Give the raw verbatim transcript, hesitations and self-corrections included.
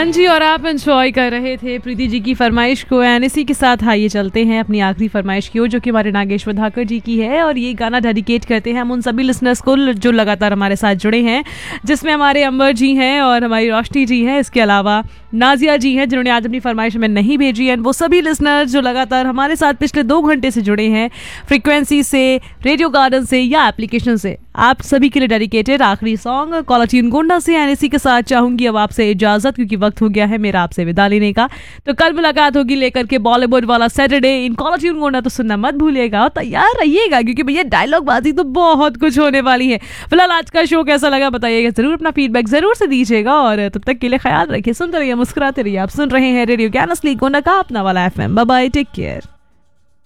हाँ जी, और आप एंजॉय कर रहे थे प्रीति जी की फरमाइश को। एंड इसी के साथ आइए चलते हैं अपनी आखिरी फरमाइश की ओर, जो कि हमारे नागेश्वर धाकर जी की है। और ये गाना डेडिकेट करते हैं हम उन सभी लिसनर्स को जो लगातार हमारे साथ जुड़े हैं, जिसमें हमारे अंबर जी हैं और हमारी रोशनी जी हैं, इसके अलावा नाजिया जी हैं जिन्होंने आज अपनी फरमाइश में नहीं भेजी। एंड वो सभी लिसनर्स जो लगातार हमारे साथ पिछले दो घंटे से जुड़े हैं, फ्रीक्वेंसी से, रेडियो गार्डन से या एप्लीकेशन से, आप सभी के लिए डेडिकेटेड आखिरी सॉन्ग कॉलर ट्यून गोंडा से। एंड इसी के साथ चाहूंगी अब आपसे इजाजत, क्योंकि वक्त हो गया है मेरा आपसे विदा लेने का। तो कल मुलाकात होगी लेकर के बॉलीवुड वाला सैटरडे इन कॉलर ट्यून गोंडा, तो सुनना मत भूलिएगा और तैयार रहिएगा, क्योंकि भैया डायलॉग बाजी तो बहुत कुछ होने वाली है। फिलहाल आज का शो कैसा लगा बताइएगा, जरूर अपना फीडबैक जरूर से दीजिएगा। और तब तक के लिए ख्याल रखिए, सुनते रहिए, मुस्कुराते रहिए। आप सुन रहे हैं रेडियो ज्ञान असली गोंडा का अपना वाला F M. Bye bye, take care.